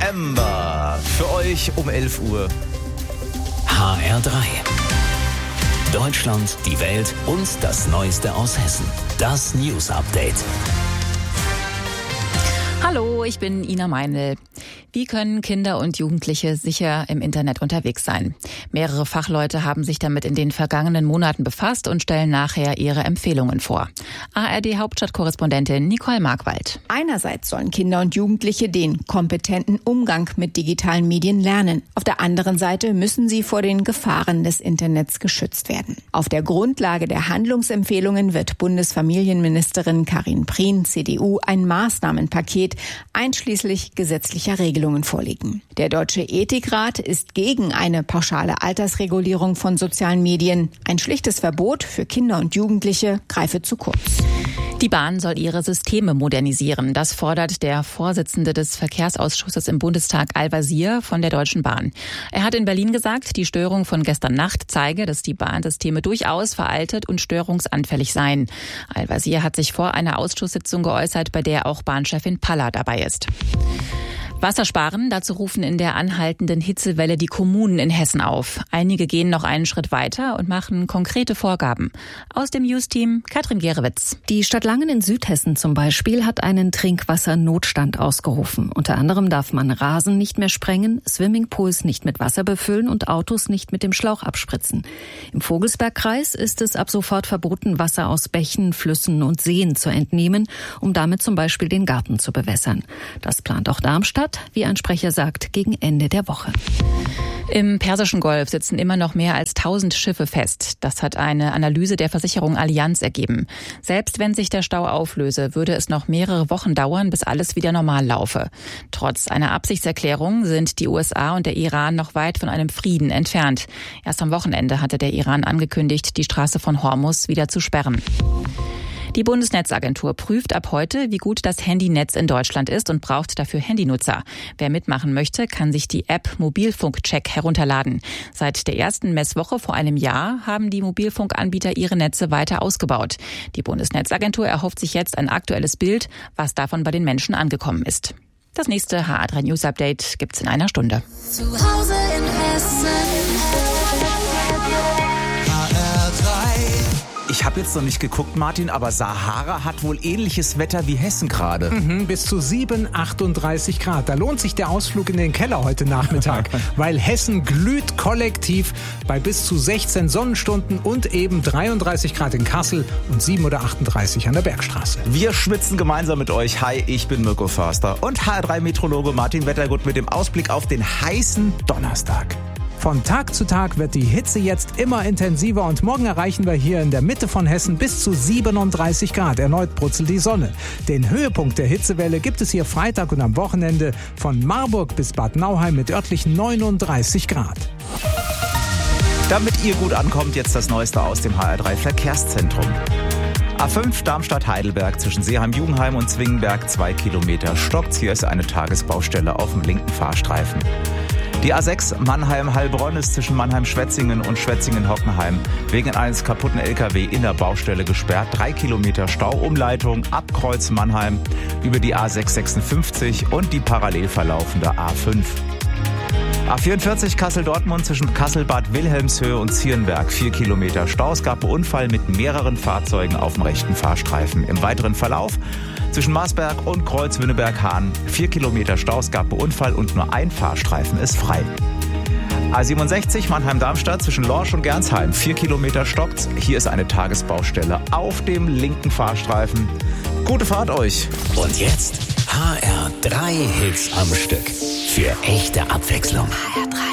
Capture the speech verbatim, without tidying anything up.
September. Für euch um elf Uhr. H R drei. Deutschland, die Welt und das Neueste aus Hessen. Das News Update. Hallo, ich bin Ina Meinl. Wie können Kinder und Jugendliche sicher im Internet unterwegs sein? Mehrere Fachleute haben sich damit in den vergangenen Monaten befasst und stellen nachher ihre Empfehlungen vor. A R D-Hauptstadtkorrespondentin Nicole Markwald. Einerseits sollen Kinder und Jugendliche den kompetenten Umgang mit digitalen Medien lernen. Auf der anderen Seite müssen sie vor den Gefahren des Internets geschützt werden. Auf der Grundlage der Handlungsempfehlungen wird Bundesfamilienministerin Karin Prien, C D U, ein Maßnahmenpaket einschließlich gesetzlicher Regelungen vorlegen. Der Deutsche Ethikrat ist gegen eine pauschale Altersregulierung von sozialen Medien. Ein schlichtes Verbot für Kinder und Jugendliche greife zu kurz. Die Bahn soll ihre Systeme modernisieren. Das fordert der Vorsitzende des Verkehrsausschusses im Bundestag, Al-Wazir, von der Deutschen Bahn. Er hat in Berlin gesagt, die Störung von gestern Nacht zeige, dass die Bahnsysteme durchaus veraltet und störungsanfällig seien. Al-Wazir hat sich vor einer Ausschusssitzung geäußert, bei der auch Bahnchefin Palla dabei ist. Wasser sparen, dazu rufen in der anhaltenden Hitzewelle die Kommunen in Hessen auf. Einige gehen noch einen Schritt weiter und machen konkrete Vorgaben. Aus dem News-Team Katrin Gerewitz. Die Stadt Langen in Südhessen zum Beispiel hat einen Trinkwassernotstand ausgerufen. Unter anderem darf man Rasen nicht mehr sprengen, Swimmingpools nicht mit Wasser befüllen und Autos nicht mit dem Schlauch abspritzen. Im Vogelsbergkreis ist es ab sofort verboten, Wasser aus Bächen, Flüssen und Seen zu entnehmen, um damit zum Beispiel den Garten zu bewässern. Das plant auch Darmstadt, wie ein Sprecher sagt, gegen Ende der Woche. Im Persischen Golf sitzen immer noch mehr als tausend Schiffe fest. Das hat eine Analyse der Versicherung Allianz ergeben. Selbst wenn sich der Stau auflöse, würde es noch mehrere Wochen dauern, bis alles wieder normal laufe. Trotz einer Absichtserklärung sind die U S A und der Iran noch weit von einem Frieden entfernt. Erst am Wochenende hatte der Iran angekündigt, die Straße von Hormuz wieder zu sperren. Die Bundesnetzagentur prüft ab heute, wie gut das Handynetz in Deutschland ist und braucht dafür Handynutzer. Wer mitmachen möchte, kann sich die App Mobilfunkcheck herunterladen. Seit der ersten Messwoche vor einem Jahr haben die Mobilfunkanbieter ihre Netze weiter ausgebaut. Die Bundesnetzagentur erhofft sich jetzt ein aktuelles Bild, was davon bei den Menschen angekommen ist. Das nächste H R drei News Update gibt's in einer Stunde. Zu Hause in Hessen. Ich habe jetzt noch nicht geguckt, Martin, aber Sahara hat wohl ähnliches Wetter wie Hessen gerade. Mhm, bis zu sieben, achtunddreißig Grad. Da lohnt sich der Ausflug in den Keller heute Nachmittag, weil Hessen glüht kollektiv bei bis zu sechzehn Sonnenstunden und eben dreiunddreißig Grad in Kassel und sieben oder achtunddreißig an der Bergstraße. Wir schwitzen gemeinsam mit euch. Hi, ich bin Mirko Förster und H R drei Meteorologe Martin Wettergut mit dem Ausblick auf den heißen Donnerstag. Von Tag zu Tag wird die Hitze jetzt immer intensiver und morgen erreichen wir hier in der Mitte von Hessen bis zu siebenunddreißig Grad. Erneut brutzelt die Sonne. Den Höhepunkt der Hitzewelle gibt es hier Freitag und am Wochenende von Marburg bis Bad Nauheim mit örtlichen neununddreißig Grad. Damit ihr gut ankommt, jetzt das Neueste aus dem H R drei Verkehrszentrum. A fünf Darmstadt-Heidelberg zwischen Seeheim-Jugenheim und Zwingenberg, zwei Kilometer stockt. Hier ist eine Tagesbaustelle auf dem linken Fahrstreifen. Die A sechs Mannheim-Heilbronn ist zwischen Mannheim-Schwetzingen und Schwetzingen-Hockenheim wegen eines kaputten L K W in der Baustelle gesperrt. Drei Kilometer Stauumleitung ab Kreuz Mannheim über die A sechs sechsundfünfzig und die parallel verlaufende A fünf. A vierundvierzig Kassel-Dortmund zwischen Kassel-Bad Wilhelmshöhe und Zierenberg. Vier Kilometer Stau. Es gab einen Unfall mit mehreren Fahrzeugen auf dem rechten Fahrstreifen. Im weiteren Verlauf zwischen Marsberg und Kreuz-Wünneberg-Hahn. Vier Kilometer Stau. Es gab einen Unfall und nur ein Fahrstreifen ist frei. A siebenundsechzig Mannheim-Darmstadt zwischen Lorsch und Gernsheim. Vier Kilometer stockt. Hier ist eine Tagesbaustelle auf dem linken Fahrstreifen. Gute Fahrt euch. Und jetzt H R drei Hits am Stück. Für echte Abwechslung. H R drei.